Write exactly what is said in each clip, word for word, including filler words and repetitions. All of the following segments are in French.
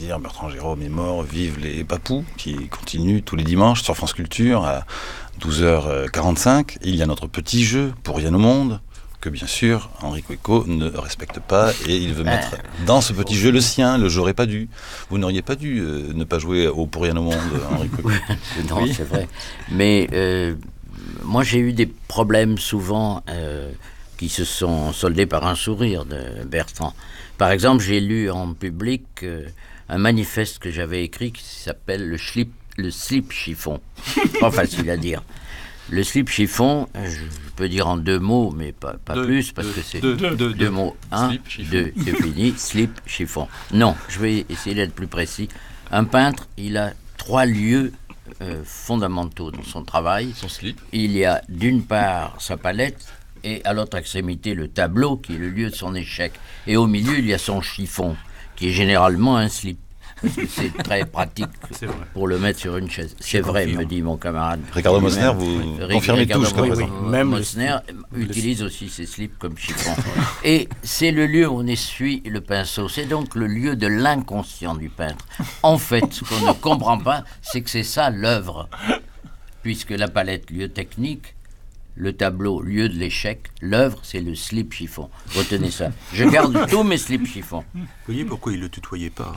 dire Bertrand Jérôme est mort, vive les papous, qui continuent tous les dimanches sur France Culture à douze heures quarante-cinq. Il y a notre petit jeu Pour rien au monde, que bien sûr Henri Quéco ne respecte pas, et il veut mettre dans ce petit jeu le sien, le j'aurais pas dû. Vous n'auriez pas dû euh, ne pas jouer au Pour rien au monde, Henri Quéco. Non, oui. C'est vrai. Mais euh, moi j'ai eu des problèmes souvent euh, qui se sont soldés par un sourire de Bertrand. Par exemple, j'ai lu en public euh, un manifeste que j'avais écrit qui s'appelle le slip, le slip chiffon. Pas facile à dire. Le slip chiffon, je peux dire en deux mots, mais pas, pas deux, plus, parce deux, que c'est deux, deux, deux, deux mots. Un, deux, c'est fini, slip, chiffon. Non, je vais essayer d'être plus précis. Un peintre, il a trois lieux euh, fondamentaux dans son travail. Son slip. Il y a d'une part sa palette, et à l'autre extrémité le tableau, qui est le lieu de son échec. Et au milieu, il y a son chiffon, qui est généralement un slip. Parce que c'est très pratique pour le mettre sur une chaise. C'est vrai, me dit mon camarade. Ricardo Mosner, vous oui. confirmez Ricardo tout jusqu'à présent. Oui, même Mosner le... utilise aussi ses slips comme chiffon. Et c'est le lieu où on essuie le pinceau. C'est donc le lieu de l'inconscient du peintre. En fait, ce qu'on ne comprend pas, c'est que c'est ça l'œuvre. Puisque la palette, lieu technique, le tableau, lieu de l'échec, l'œuvre, c'est le slip chiffon. Retenez ça. Je garde tous mes slips chiffons. Vous voyez pourquoi il ne le tutoyait pas?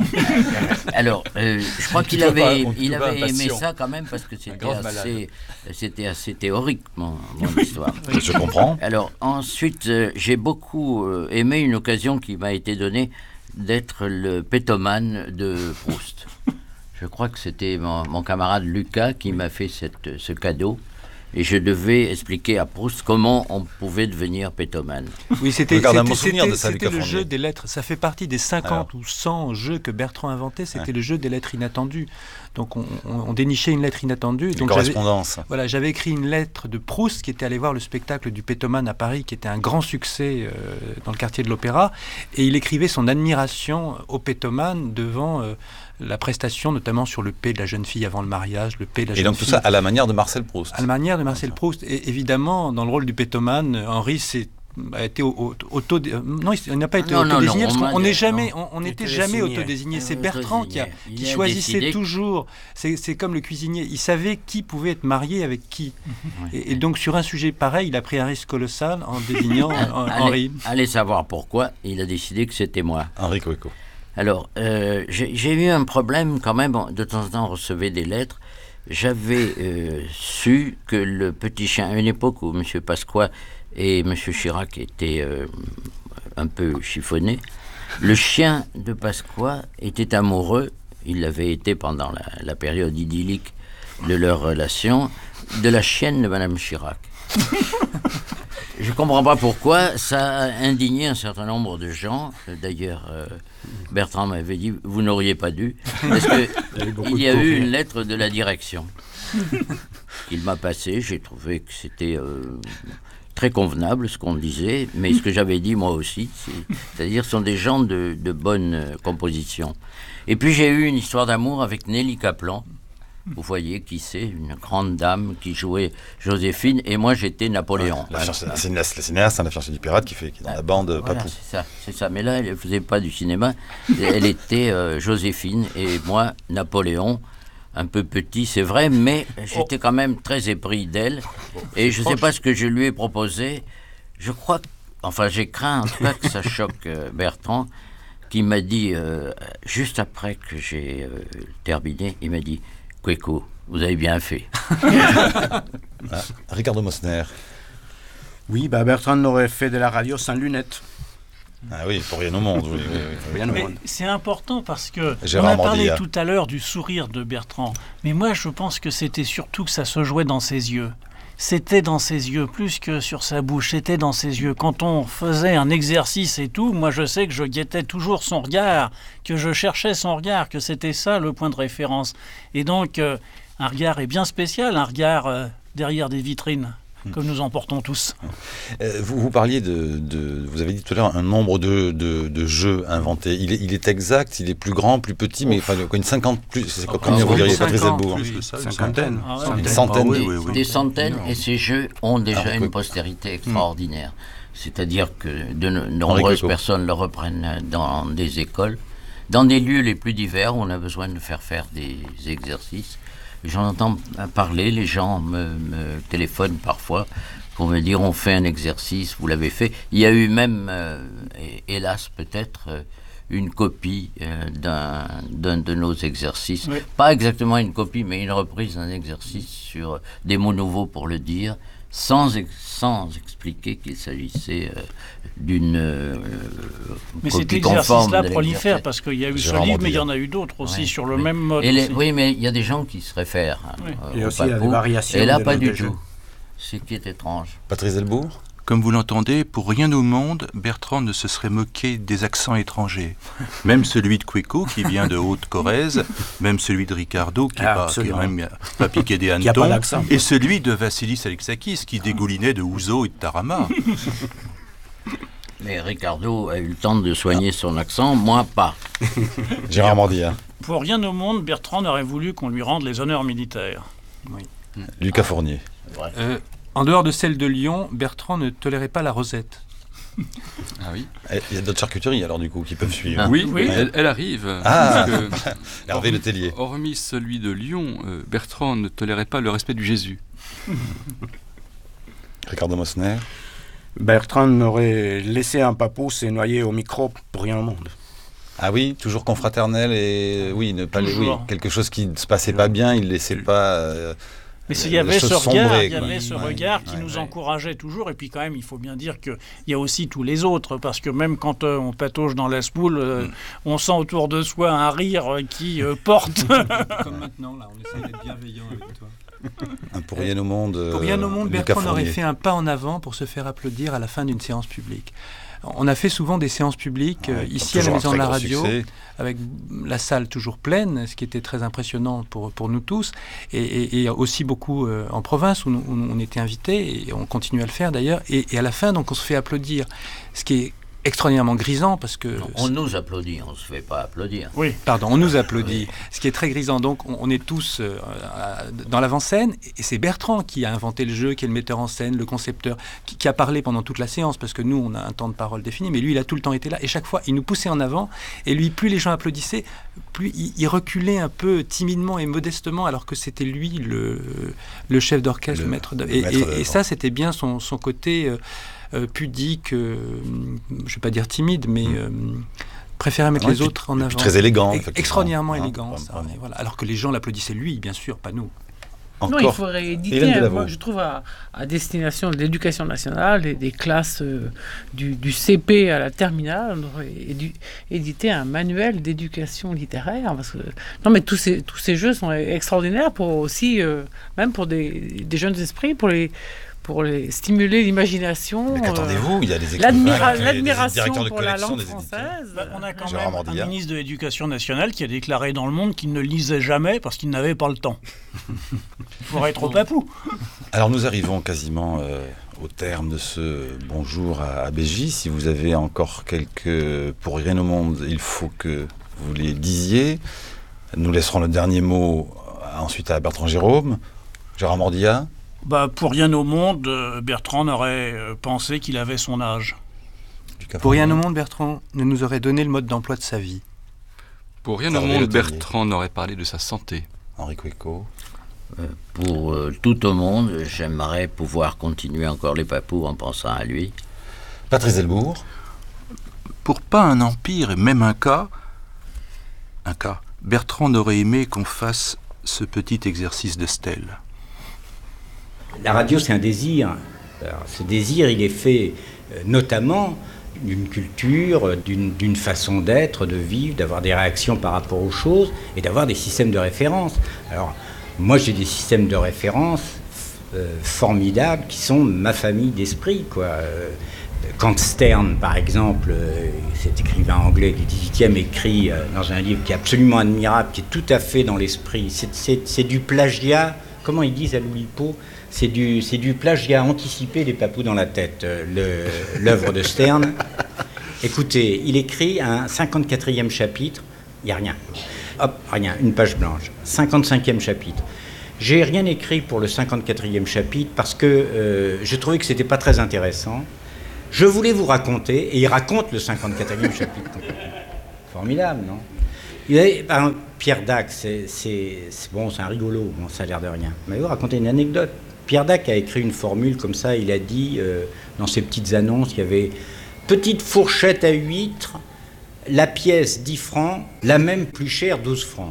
Alors, euh, je crois qu'il avait, il avait aimé ça quand même, parce que c'était assez, c'était assez théorique, mon, mon histoire. Je comprends. Alors, ensuite, euh, j'ai beaucoup euh, aimé une occasion qui m'a été donnée d'être le pétomane de Proust. Je crois que c'était mon, mon camarade Lucas qui m'a fait cette, ce cadeau. Et je devais expliquer à Proust comment on pouvait devenir pétomane. Oui, c'était, c'était, c'était, c'était le jeu des lettres. Ça fait partie des cinquante Alors. ou cent jeux que Bertrand inventait. C'était ouais. le jeu des lettres inattendues. Donc on, on, on dénichait une lettre inattendue. Une donc correspondance. J'avais, voilà, j'avais écrit une lettre de Proust qui était allé voir le spectacle du pétomane à Paris, qui était un grand succès euh, dans le quartier de l'Opéra. Et il écrivait son admiration au pétomane devant... Euh, la prestation, notamment sur le P de la jeune fille avant le mariage, le P de la et jeune donc fille. tout ça à la manière de Marcel Proust. À la manière de Marcel Proust. Et évidemment, dans le rôle du pétomane, Henri s'est a été auto non il n'a pas été autodésigné parce qu'on n'est jamais on n'était jamais autodésigné. C'est Bertrand qui a qui choisissait toujours. C'est c'est comme le cuisinier, il savait qui pouvait être marié avec qui. et, et donc sur un sujet pareil, il a pris un risque colossal en désignant Henri. Allez savoir pourquoi il a décidé que c'était moi. Henri Quéco. Alors, euh, j'ai, j'ai eu un problème quand même, de temps en temps on recevait des lettres, j'avais euh, su que le petit chien, à une époque où M. Pasqua et M. Chirac étaient euh, un peu chiffonnés, le chien de Pasqua était amoureux, il l'avait été pendant la, la période idyllique de leur relation, de la chienne de Mme Chirac. Je ne comprends pas pourquoi, ça a indigné un certain nombre de gens. D'ailleurs, euh, Bertrand m'avait dit, vous n'auriez pas dû, parce qu'il y a eu une lettre de la direction. Il m'a passé, j'ai trouvé que c'était euh, très convenable ce qu'on disait, mais ce que j'avais dit moi aussi, c'est, c'est-à-dire ce sont des gens de, de bonne euh, composition. Et puis j'ai eu une histoire d'amour avec Nelly Kaplan. Vous voyez qui c'est, une grande dame qui jouait Joséphine, et moi j'étais Napoléon. Ouais, la, c'est la cinéaste, la fiancée du pirate qui, fait, qui est dans la bande voilà, Papou. C'est ça, c'est ça. Mais là, elle ne faisait pas du cinéma. Elle était euh, Joséphine, et moi Napoléon, un peu petit, c'est vrai, mais j'étais quand même très épris d'elle. Et je ne sais pas ce que je lui ai proposé. Je crois, que, enfin j'ai craint en tout cas que ça choque euh, Bertrand, qui m'a dit, euh, juste après que j'ai euh, terminé, il m'a dit, Quéco, vous avez bien fait. ah, Ricardo Mosner. Oui, bah Bertrand n'aurait fait de la radio sans lunettes. Ah oui, pour rien au monde. Oui, oui, oui. Rien au monde. C'est important parce que Gérard on a parlé Mordilla. tout à l'heure du sourire de Bertrand, mais moi je pense que c'était surtout que ça se jouait dans ses yeux. C'était dans ses yeux, plus que sur sa bouche, c'était dans ses yeux. Quand on faisait un exercice et tout, moi je sais que je guettais toujours son regard, que je cherchais son regard, que c'était ça le point de référence. Et donc, euh, un regard est bien spécial, un regard euh, derrière des vitrines, comme nous en portons tous. Euh, vous, vous parliez de, de... Vous avez dit tout à l'heure un nombre de, de, de jeux inventés. Il est, il est exact, il est plus grand, plus petit, mais enfin, une cinquante plus... C'est quoi, combien vous diriez, Patrice Delbourg? Plus que ça, une cinquantaine. Ah ouais, une centaine. Des, oui, oui, oui. des centaines, et ces jeux ont déjà ah, une postérité extraordinaire. Mmh. C'est-à-dire que de nombreuses personnes le reprennent dans des écoles. dans des lieux les plus divers où on a besoin de faire faire des exercices. J'en entends parler, les gens me, me téléphonent parfois pour me dire on fait un exercice, vous l'avez fait. Il y a eu même, euh, hélas peut-être, euh, une copie euh, d'un, d'un de nos exercices. Oui. Pas exactement une copie, mais une reprise d'un exercice sur des mots nouveaux pour le dire, sans, ex- sans expliquer qu'il s'agissait euh, d'une euh, mais copie cet exercice-là prolifère, l'exercice. parce qu'il y a eu ce livre, mais il y en a eu d'autres aussi, ouais. sur le oui. même mode. Et les, oui, mais il y a des gens qui se réfèrent hein, oui. euh, et au aussi il y a des variations. Et là, pas du tout. Ce qui est étrange. Patrice Delbourg ? Comme vous l'entendez, pour rien au monde, Bertrand ne se serait moqué des accents étrangers. Même celui de Queco, qui vient de Haute-Corrèze, même celui de Ricardo, qui n'a ah, même pas piqué des hannetons, et celui de Vassilis Alexakis, qui dégoulinait de Ouzo et de Tarama. Mais Ricardo a eu le temps de soigner ah. son accent, moi pas. Gérard Mordia. Pour rien au monde, Bertrand aurait voulu qu'on lui rende les honneurs militaires. Oui. Lucas Fournier. Euh, en dehors de celle de Lyon, Bertrand ne tolérait pas la rosette. Ah oui. Il y a d'autres charcuteries alors du coup qui peuvent suivre. Ah. Oui, oui. Elle, elle arrive. Ah. Hervé Le Tellier. Hormis celui de Lyon, euh, Bertrand ne tolérait pas le respect du Jésus. Ricardo Mosner. Bertrand n'aurait laissé un papou se noyer au micro pour rien au monde. Ah oui, toujours confraternel et oui, ne pas les, oui, quelque chose qui ne se passait pas bien, il ne laissait pas. Euh, Mais il y avait ce regard, sombrer, il y avait ce ouais, regard ouais, qui ouais, nous ouais. encourageait toujours. Et puis quand même, il faut bien dire qu'il y a aussi tous les autres, parce que même quand euh, on patauge dans la spoule, euh, mm. on sent autour de soi un rire qui euh, porte. Comme maintenant, là, on essaie d'être bienveillant avec toi. Un pour rien au monde. Pour rien au monde, Bertrand aurait fait un pas en avant pour se faire applaudir à la fin d'une séance publique. On a fait souvent des séances publiques ouais, ici à la Maison de la Radio, succès. Avec la salle toujours pleine, ce qui était très impressionnant pour, pour nous tous, et, et, et aussi beaucoup euh, en province où, nous, où on était invités, et on continue à le faire d'ailleurs, et, et à la fin, donc, on se fait applaudir, ce qui est extraordinairement grisant parce que... Non, on nous applaudit, on ne se fait pas applaudir. Oui, pardon, on nous applaudit, oui. Ce qui est très grisant. Donc on, on est tous euh, dans l'avant-scène, et c'est Bertrand qui a inventé le jeu, qui est le metteur en scène, le concepteur, qui, qui a parlé pendant toute la séance, parce que nous, on a un temps de parole défini, mais lui, il a tout le temps été là, et chaque fois, il nous poussait en avant, et lui, plus les gens applaudissaient, plus il, il reculait un peu timidement et modestement, alors que c'était lui le, le chef d'orchestre, le, le maître d'œuvre. Et, et, et ça, c'était bien son, son côté... Euh, Euh, pudique, euh, je ne vais pas dire timide, mais euh, préférait mettre ouais, les autres en avant. Très élégant. E- extraordinairement ah, élégant, ça, et voilà. Alors que les gens l'applaudissaient lui, bien sûr, pas nous. Encore. Non, il faudrait éditer, un, moi, je trouve, à, à destination de l'éducation nationale et des classes euh, du, du C P à la terminale, on aurait édu, édité un manuel d'éducation littéraire. Parce que, non, mais tous ces, tous ces jeux sont extraordinaires pour aussi, euh, même pour des, des jeunes esprits, pour les... pour les stimuler l'imagination. Mais qu'attendez-vous, il y a des l'admira- l'admiration pour la langue française. Bah, on a quand Gérard même Mordia. Un ministre de l'Éducation nationale qui a déclaré dans Le Monde qu'il ne lisait jamais parce qu'il n'avait pas le temps. Pour être au papou. Alors nous arrivons quasiment euh, au terme de ce bonjour à, à B J. Si vous avez encore quelques pour rien au monde, il faut que vous les disiez. Nous laisserons le dernier mot ensuite à Bertrand Jérôme. Gérard Mordia. Bah, pour rien au monde, Bertrand aurait euh, pensé qu'il avait son âge. Pour rien au monde, Bertrand ne nous aurait donné le mode d'emploi de sa vie. Pour rien au monde, Bertrand n'aurait parlé de sa santé. Henri Queco. Euh, pour euh, tout au monde, j'aimerais pouvoir continuer encore les papous en pensant à lui. Patrice Delbourg. Pour pas un empire et même un cas, un cas, Bertrand aurait aimé qu'on fasse ce petit exercice de stèle. La radio, c'est un désir. Alors, ce désir, il est fait euh, notamment d'une culture, d'une, d'une façon d'être, de vivre, d'avoir des réactions par rapport aux choses et d'avoir des systèmes de référence. Alors, moi, j'ai des systèmes de référence euh, formidables qui sont ma famille d'esprit, quoi. Euh, Quand Stern, par exemple, euh, cet écrivain anglais du dix-huitième, écrit euh, dans un livre qui est absolument admirable, qui est tout à fait dans l'esprit, c'est, c'est, c'est du plagiat, comment ils disent à l'Oulipo, c'est du, c'est du plagiat anticipé des papous dans la tête, euh, le, l'œuvre de Stern. Écoutez, il écrit un cinquante-quatrième chapitre, il n'y a rien. Hop, rien, une page blanche. cinquante-cinquième chapitre. J'ai rien écrit pour le cinquante-quatrième chapitre parce que euh, je trouvais que c'était pas très intéressant. Je voulais vous raconter, et il raconte le cinquante-quatrième chapitre. Formidable, non ? Il avait, par exemple, Pierre Dac, c'est, c'est, c'est, bon, c'est un rigolo, bon, ça a l'air de rien. Mais je vais vous raconter une anecdote. Pierre Dac a écrit une formule comme ça, il a dit, euh, dans ses petites annonces, il y avait « Petite fourchette à huîtres, la pièce dix francs, la même plus chère douze francs ».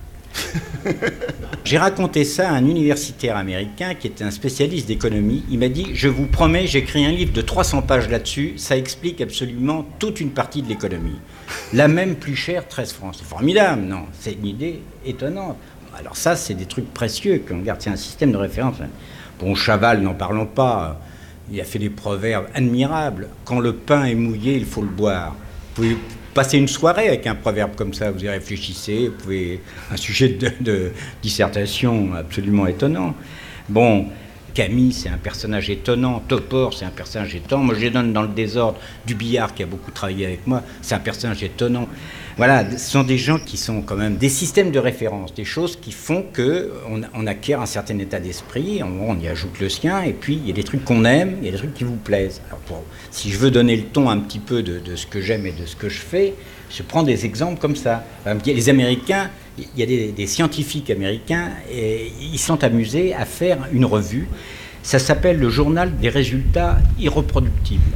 J'ai raconté ça à un universitaire américain qui était un spécialiste d'économie. Il m'a dit « Je vous promets, j'écris un livre de trois cents pages là-dessus, ça explique absolument toute une partie de l'économie. La même plus chère, treize francs. » C'est formidable, non? C'est une idée étonnante. Alors ça, c'est des trucs précieux qu'on garde, c'est un système de référence. Bon, Chaval, n'en parlons pas, il a fait des proverbes admirables. Quand le pain est mouillé, il faut le boire. Vous pouvez passer une soirée avec un proverbe comme ça, vous y réfléchissez, vous pouvez... un sujet de, de dissertation absolument étonnant. Bon, Camille, c'est un personnage étonnant. Topor, c'est un personnage étonnant. Moi, je les donne dans le désordre. Dubillard, qui a beaucoup travaillé avec moi, c'est un personnage étonnant. Voilà, ce sont des gens qui sont quand même des systèmes de référence, des choses qui font qu'on on acquiert un certain état d'esprit, on, on y ajoute le sien, et puis il y a des trucs qu'on aime, il y a des trucs qui vous plaisent. Alors pour, si je veux donner le ton un petit peu de, de ce que j'aime et de ce que je fais, je prends des exemples comme ça. Les Américains, il y a des, des scientifiques américains, et ils sont amusés à faire une revue. Ça s'appelle le Journal des résultats irreproductibles.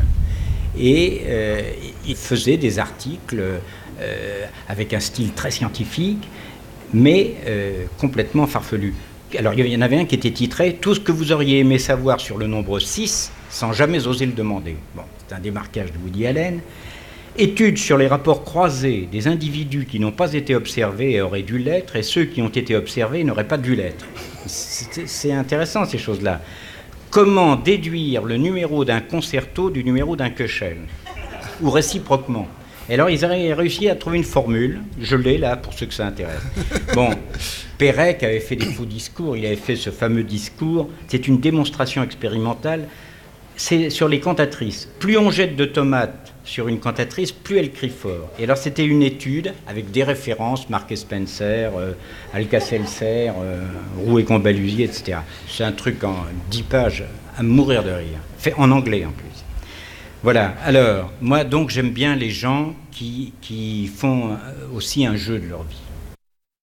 Et euh, ils faisaient des articles euh, avec un style très scientifique, mais euh, complètement farfelu. Alors il y en avait un qui était titré « Tout ce que vous auriez aimé savoir sur le nombre six sans jamais oser le demander ». Bon, c'est un démarquage de Woody Allen. Études sur les rapports croisés des individus qui n'ont pas été observés et auraient dû l'être, et ceux qui ont été observés n'auraient pas dû l'être. C'est, c'est intéressant ces choses-là. Comment déduire le numéro d'un concerto du numéro d'un Köchel, ou réciproquement. Et alors ils avaient réussi à trouver une formule, je l'ai là pour ceux que ça intéresse. Bon, Pérec avait fait des faux discours, il avait fait ce fameux discours, c'est une démonstration expérimentale, c'est sur les cantatrices. Plus on jette de tomates sur une cantatrice, plus elle crie fort. Et alors c'était une étude avec des références, Mark et Spencer, euh, Alka-Seltzer, euh, Roux et Combalusier, et cetera. C'est un truc en dix pages à mourir de rire, fait en anglais en plus. Voilà, alors, moi donc j'aime bien les gens qui, qui font aussi un jeu de leur vie.